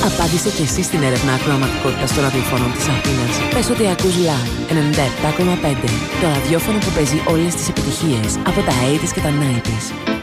Απάντησε και εσύ στην έρευνα ακροαματικότητας των ραδιοφώνων της Αθήνας. Πες ότι ακούς Love 97,5. Το ραδιόφωνο που παίζει όλες τις επιτυχίες από τα 80s και τα 90s.